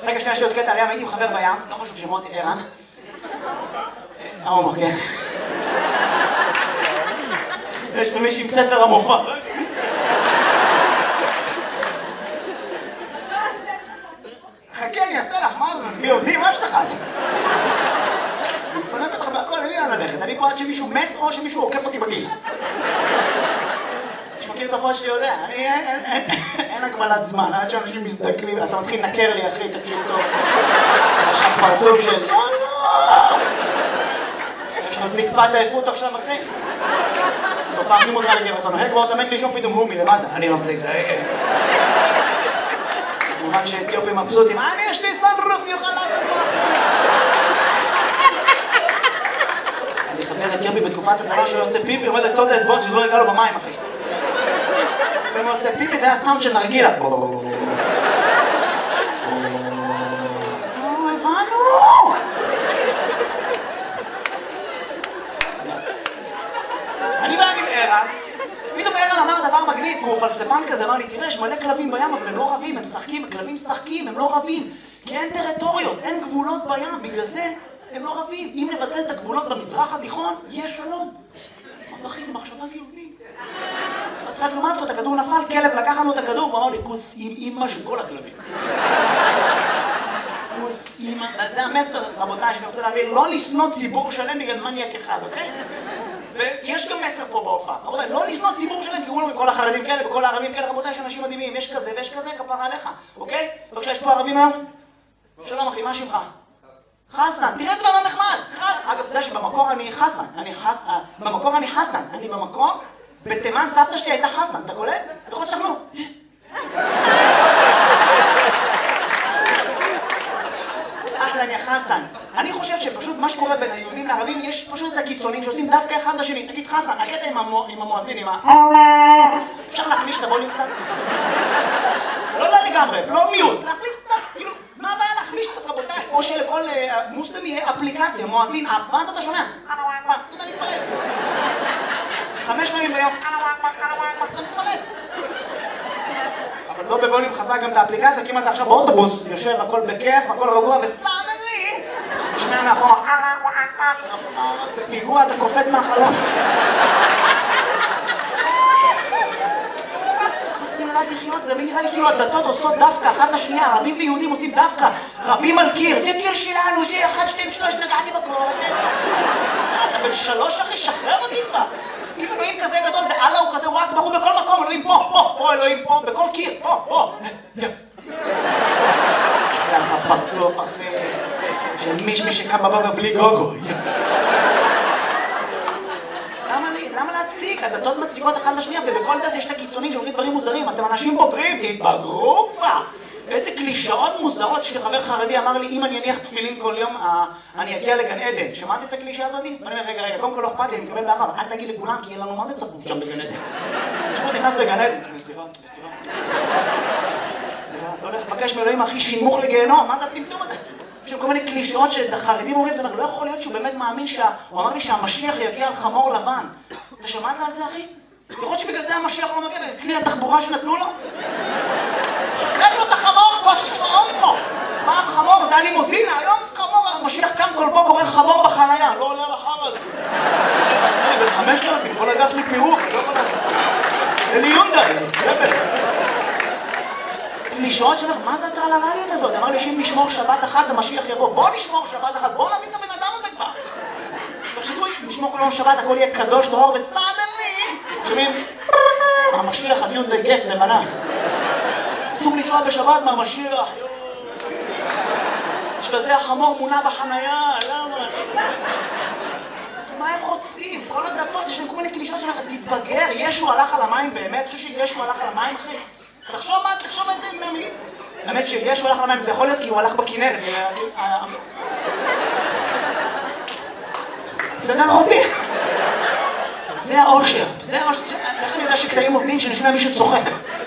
רגע, שנייה, יש לי עוד קטע עליהם, הייתי עם חבר בים, לא חשוב שמות, ערן. ההומו, כן. יש פה מישהי עם ספר המופע. חכה, אני אעשה לך, מה זה? מזמי עובדים, מה שלך? אני פונק אותך בהכל, אין לי לאן ללכת. אני פה עד שמישהו מת או שמישהו עוקף אותי בגיל. שמכיר את הפרט שלי יודע, אין הגבלת זמן, עד שאנשים מזדקנים, אתה מתחיל לנקר לי אחי, תקשיב טוב. יש לך פרצוף של... יש לך זקפת עייפות עכשיו אחי? תופעה הכי מוזרה לגבר, אתה נוהג בו, אתה מת לישון פתאום הוא מלמטה. אני מחזיק את ההגה. כמובן שאתיופים מבסוטים, יש לי סנרוף, יוכל לעשות פה הכניס. אני חבר אתיופי בתקופת הצבא שהוא עושה פיפי, עומד לקצות את האצבעות שזה לא יגע לו במים אחי. לפעמים הוא עושה פיפי והיה סאונד של נרגילה. הבנו! אני בא עם ערן, פתאום ערן אמר דבר מגניב, כי הוא פלספן כזה, אמר לי, תראה, יש מלא כלבים בים, אבל הם לא רבים, הם משחקים, הכלבים משחקים, הם לא רבים, כי אין טריטוריות, אין גבולות בים, בגלל זה הם לא רבים. אם נבטל את הגבולות במזרח התיכון, יש שלום. אמר, אחי, זה מחשבה גאונית. אז אחד לעומת זאת, הכדור נפל, כלב לקח לנו את הכדור, והוא אמר לי, כוס עם אמא של כל הכלבים. כוס אמא, זה המסר, רבותיי, שאני רוצה להעביר, לא לשנוא ציבור שלם בגלל מניאק אחד, אוקיי? כי יש גם מסר פה בהופעה, רבותיי, לא לשנוא ציבור שלם, כי כולם כל החרדים כאלה וכל הערבים כאלה, רבותיי, יש אנשים מדהימים, יש כזה ויש כזה, כפרה עליך, אוקיי? בבקשה, יש פה ערבים היום? שלום אחי, מה שמך? חסן, תראה איזה בן אדם נחמד! אגב, אתה יודע שבמקור אני חסן, במקור אני חסן, אני במקור, בתימן סבתא שלי הייתה חסן, אתה קולט? יכול שכנו. אחלה, אני חסן. אני חושב שפשוט מה שקורה בין היהודים לערבים, יש פשוט את הקיצונים שעושים דווקא אחד לשני. נגיד חסן, הקטע עם המואזין, עם ה... אפשר להחליש את הווליום קצת? לא לגמרי, לא מיוט, להחליש קצת, כאילו, מה הבעיה להחליש קצת רבותיי? או שלכל מוסלמי יהיה אפליקציה, מואזין אפ, ואז אתה שומע? אתה מתפלל. 5 פעמים ביום. אתה מתפלל. אבל לא בווליום חזק גם את האפליקציה, כי אם אתה עכשיו באוטובוס, יושב, הכל בכיף, הכל רגוע, וסאנלי! תשמע מאחורה, זה פיגוע, אתה קופץ מהחלון. אנחנו צריכים לדעת לחיות, זה נראה לי כאילו הדתות עושות דווקא, אחת לשנייה, ערבים ויהודים עושים דווקא, רבים על קיר, זה קיר שלנו, זה 1, 2, 3, נגעתי בקור, אתה בן 3 אחי, שחרר אותי כבר. אם אלוהים כזה גדול ואללה הוא כזה, הוא רק ברור בכל מקום, אלוהים פה, אלוהים פה, בכל קיר, פה. אחרי לך פרצוף אחי, של מישמי שקם בבוקר בלי גוגו. למה להציג? הדתות מציקות אחת לשנייה, ובכל דת יש את הקיצונים שאומרים דברים מוזרים. אתם אנשים בוגרים, תתבגרו כבר! ואיזה קלישאות מוזרות. יש לי חבר חרדי אמר לי, אם אני אניח תפילין כל יום, אני אגיע לגן עדן. שמעתם את הקלישה הזאת? ואני אומר, רגע, קודם כל לא אכפת לי, אני מקבל בעבר, אל תגיד לכולם, כי אין לנו מה זה צפוף שם בגן עדן. תשמעו, נכנס לגן עדן, סליחה, אתה הולך לבקש מאלוהים הכי שימוך לגיהנום, מה זה הטמטום הזה? יש כל מיני קלישאות שהחרדים אומרים, אתה אומר, לא יכול להיות שהוא באמת מאמין הוא אמר לי שהמשיח יגיע על חמור לבן. אתה שמעת על זה, אחי? יכול להיות שבגלל זה המשיח לא מגיע, בכלי התחבורה שנתנו לו? שתק לו את החמור, קוסומו! פעם חמור, זה היה לימוזינה, היום חמור, המשיח קם כל פה קורא חמור בחנייה, לא עולה לחר הזה. אני בן 5,000, כל הגב שלי פירוק, אני לא יכול לדעת. אלי יונדאי, סבל. קלישאות שלך, מה זה הטרללליות הזאת? אמר לי שאם נשמור שבת אחת, המשיח יבוא. בוא נשמור שבת אחת, בוא נביא את הבן אדם הזה כבר. תחשבו, נשמור כל יום שבת, הכל יהיה קדוש, טהור וסדני. שומעים? המשיח, הדיונדאי גץ, לבנה. אסור לנסוע בשבת מהמשיח. יש בזה החמור מונה בחנייה, למה? מה הם רוצים? כל הדתות, יש להם כל מיני קלישאות שלך, תתבגר. ישו הלך על המים באמת? חושב שישו הלך על המים, אחי? תחשוב איזה מילים. האמת שישו הלך על המים, זה יכול להיות כי הוא הלך בכנרת. בסדר אותי? זה האושר. איך אני יודע שקטעים עובדים שנשמע מישהו צוחק?